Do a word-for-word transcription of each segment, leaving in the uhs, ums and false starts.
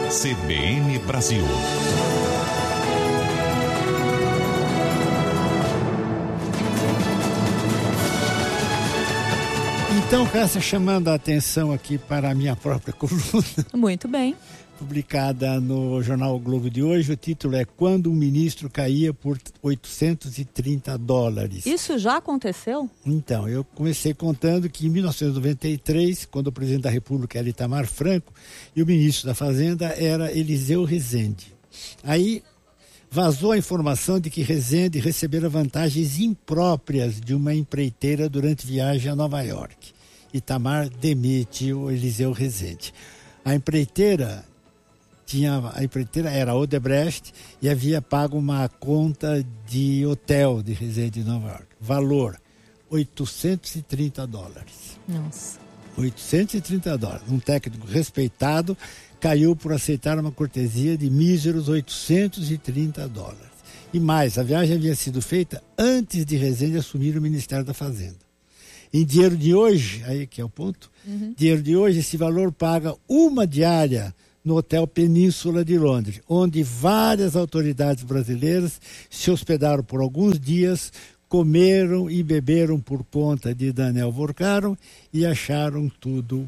C B N Brasil. Então, Cássia, chamando a atenção aqui para a minha própria coluna. Muito bem. Publicada no jornal o Globo de hoje, o título é Quando um ministro caía por oitocentos e trinta dólares. Isso já aconteceu? Então, eu comecei contando que em mil novecentos e noventa e três, quando o presidente da República era Itamar Franco e o ministro da Fazenda era Eliseu Rezende. Aí vazou a informação de que Rezende recebera vantagens impróprias de uma empreiteira durante viagem a Nova York. Itamar demite o Eliseu Rezende. A empreiteira tinha a empreiteira era a Odebrecht e havia pago uma conta de hotel de Rezende em Nova York. Valor oitocentos e trinta dólares. Nossa. oitocentos e trinta dólares. Um técnico respeitado caiu por aceitar uma cortesia de míseros oitocentos e trinta dólares. E mais, a viagem havia sido feita antes de Rezende assumir o Ministério da Fazenda. Em dinheiro de hoje, aí que é o ponto, uhum. dinheiro de hoje, esse valor paga uma diária no Hotel Península de Londres, onde várias autoridades brasileiras se hospedaram por alguns dias, comeram e beberam por conta de Daniel Vorcaro e acharam tudo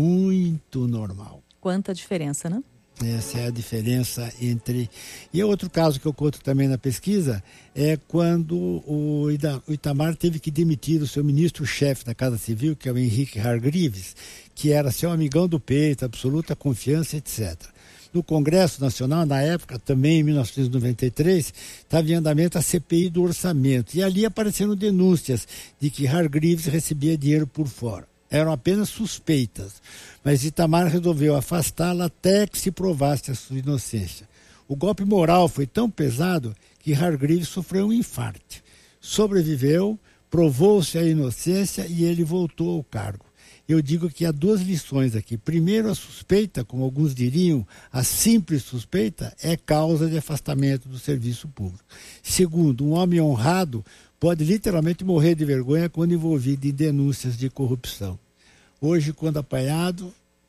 muito normal. Quanta diferença, né? Essa é a diferença entre... E outro caso que eu conto também na pesquisa é quando o Itamar teve que demitir o seu ministro-chefe da Casa Civil, que é o Henrique Hargreaves, que era seu amigão do peito, absoluta confiança, etcétera. No Congresso Nacional, na época, também em mil novecentos e noventa e três, estava em andamento a C P I do orçamento. E ali apareceram denúncias de que Hargreaves recebia dinheiro por fora. Eram apenas suspeitas, mas Itamar resolveu afastá-la até que se provasse a sua inocência. O golpe moral foi tão pesado que Hargreaves sofreu um infarto. Sobreviveu, provou-se a inocência e ele voltou ao cargo. Eu digo que há duas lições aqui. Primeiro, a suspeita, como alguns diriam, a simples suspeita é causa de afastamento do serviço público. Segundo, um homem honrado pode literalmente morrer de vergonha quando envolvido em denúncias de corrupção. Hoje, quando apanhado, o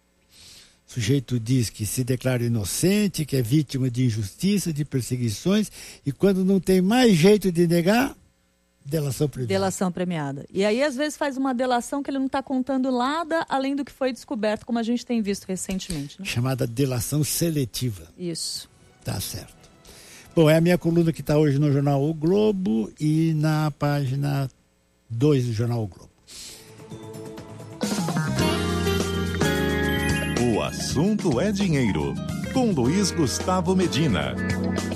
sujeito diz que se declara inocente, que é vítima de injustiça, de perseguições, e quando não tem mais jeito de negar, delação premiada. Delação premiada. E aí, às vezes, faz uma delação que ele não está contando nada além do que foi descoberto, como a gente tem visto recentemente. Né? Chamada delação seletiva. Isso. Tá certo. Bom, é a minha coluna que está hoje no jornal O Globo e na página dois do jornal O Globo. O assunto é dinheiro, com Luiz Gustavo Medina.